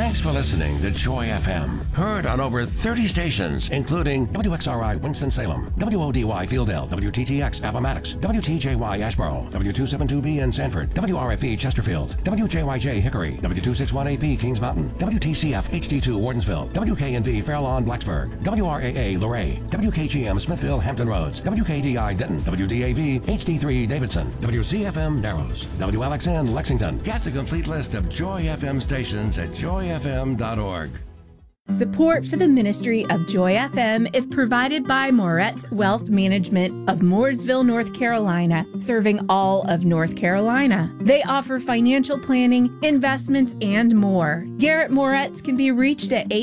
Thanks for listening to Joy FM. Heard on over 30 stations, including WXRI Winston-Salem, WODY Fieldale, WTTX Appomattox, WTJY Asheboro, W272B in Sanford, WRFE Chesterfield, WJYJ Hickory, W261AP Kings Mountain, WTCF HD2 Wardensville, WKNV Fair Lawn Blacksburg, WRAA Luray, WKGM Smithville Hampton Roads, WKDI Denton, WDAV HD3 Davidson, WCFM Narrows, WLXN Lexington. Get the complete list of Joy FM stations at joyfm.org. Support for the ministry of Joy FM is provided by Moretz Wealth Management of Mooresville, North Carolina, serving all of North Carolina. They offer financial planning, investments, and more. Garrett Moretz can be reached at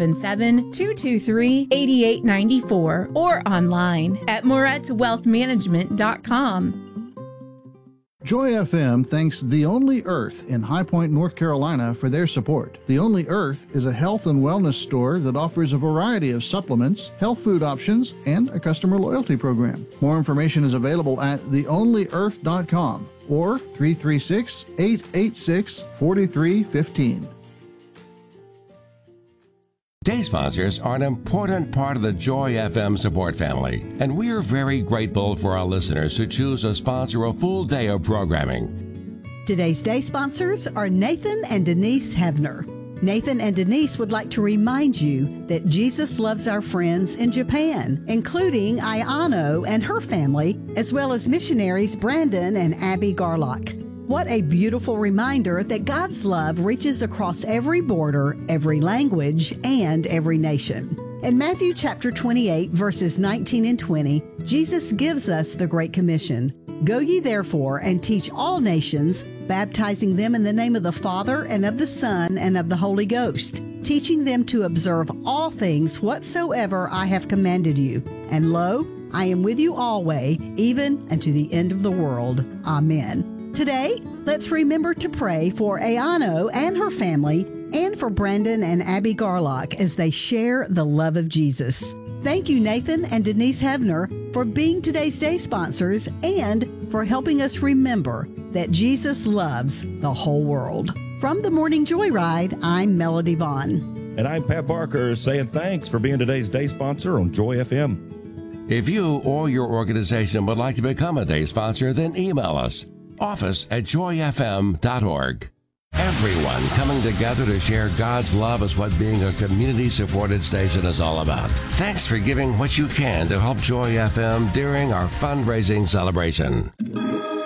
877-223-8894 or online at moretzwealthmanagement.com. Joy FM thanks The Only Earth in High Point, North Carolina for their support. The Only Earth is a health and wellness store that offers a variety of supplements, health food options, and a customer loyalty program. More information is available at theonlyearth.com or 336-886-4315. Day sponsors are an important part of the Joy FM support family, and we are very grateful for our listeners who choose to sponsor a full day of programming. Today's day sponsors are Nathan and Denise Hevner. Nathan and Denise would like to remind you that Jesus loves our friends in Japan, including Ayano and her family, as well as missionaries Brandon and Abby Garlock. What a beautiful reminder that God's love reaches across every border, every language, and every nation. In Matthew chapter 28, verses 19 and 20, Jesus gives us the Great Commission. Go ye therefore and teach all nations, baptizing them in the name of the Father and of the Son and of the Holy Ghost, teaching them to observe all things whatsoever I have commanded you. And lo, I am with you always, even unto the end of the world. Amen. Today, let's remember to pray for Ayano and her family and for Brandon and Abby Garlock as they share the love of Jesus. Thank you, Nathan and Denise Hevner, for being today's day sponsors and for helping us remember that Jesus loves the whole world. From the Morning Joyride, I'm Melody Vaughn. And I'm Pat Barker saying thanks for being today's day sponsor on Joy FM. If you or your organization would like to become a day sponsor, then email us. office@joyfm.org. Everyone coming together to share God's love is what being a community-supported station is all about. Thanks for giving what you can to help Joy FM during our fundraising celebration.